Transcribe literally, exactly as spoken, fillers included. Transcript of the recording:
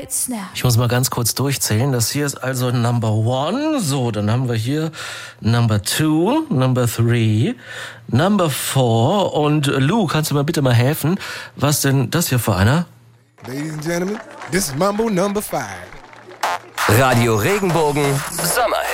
Lights now. Ich muss mal ganz kurz durchzählen. Das hier ist also Number One. So, dann haben wir hier Number Two, Number Three, Number Four. Und Lou, kannst du mir bitte mal helfen? Was denn das hier für einer? Ladies and Gentlemen, this is Mambo Number Five. Radio Regenbogen Sommer.